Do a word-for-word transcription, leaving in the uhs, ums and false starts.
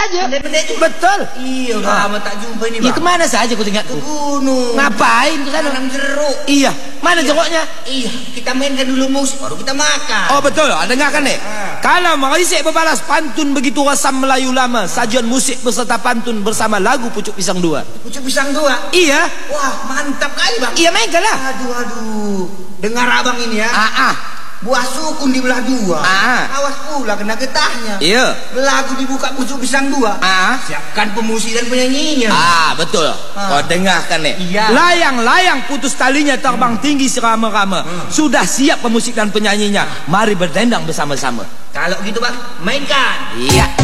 saja. Pendek-pendek juga. Betul. Iya, udah lama tak jumpa ini, Iya, Bang. kemana saja kau ingat? Ke gunung. Ngapain ke sana? Tanam jeruk. Iya, mana Iya. jeruknya? Iya, kita mainkan dulu musik baru kita makan. Oh betul, dengarkan nih. Ah. Kalau mengisik berbalas pantun begitu rasam Melayu lama, sajian musik beserta pantun bersama lagu Pucuk Pisang Dua. Pucuk Pisang Dua. Iya. Wah, mantap kali, Bang. Iya, mainkan lah. Aduh, aduh. Dengar abang ini ya. Ah, ah. Buah sukun dibelah dua. Ah. Awas pula kena getahnya. Iya. Lagu dibuka Pucuk Pisang Dua. Ah. Siapkan pemusik dan penyanyinya. Ah, betul. Kau dengarkan nih. Iya. Layang-layang putus talinya terbang tinggi serama-rama. Sudah siap pemusik dan penyanyinya. Mari berdendang bersama-sama. Kalau gitu, Bang, mainkan. Iya.